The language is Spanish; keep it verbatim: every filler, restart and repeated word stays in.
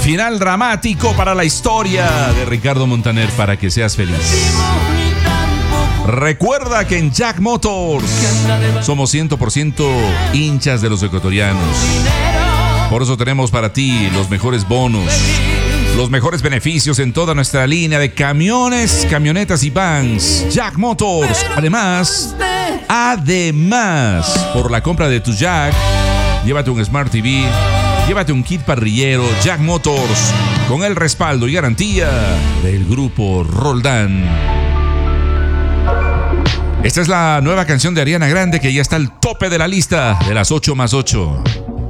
Final dramático para la historia de Ricardo Montaner para que seas feliz. Recuerda que en Jack Motors somos cien por ciento hinchas de los ecuatorianos. Por eso tenemos para ti los mejores bonos, los mejores beneficios en toda nuestra línea de camiones, camionetas y vans. Jack Motors. Además, además, por la compra de tu Jack, llévate un Smart T V, llévate un kit parrillero. Jack Motors, con el respaldo y garantía del grupo Roldán. Esta es la nueva canción de Ariana Grande que ya está al tope de la lista de las ocho más ocho.